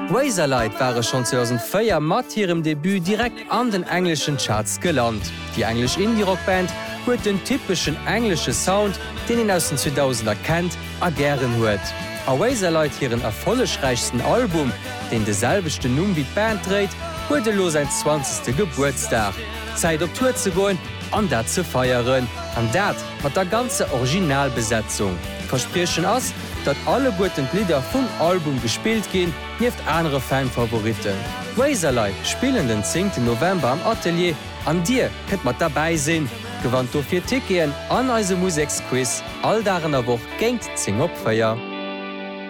Razorlight waren schon 2004 mat ihrem Debüt direkt an den englischen Charts gelandet. Die englisch Indie-Rockband huet den typischen englische Sound, den ihn aus den 2000er kennt, a gern huet. A Razorlight ihren erfolgreichsten Album, den deselbechte Numm wie die Band dreht, huete lo sein 20. Geburtstag. Zeit op Tour zu gehen, an dat zu feiern. An dat hat der ganze Originalbesetzung. Versprechen ass, dat alle guten Lieder vom Album gespielt gehen, nieft andere Fanfavoriten. Razorlight spielen den 10. November am Atelier. An dir könnt man dabei sehen. Gewandt auf 4 Ticketen an eise Musiksquiz. All darin a Woche gängt 10 op Feier.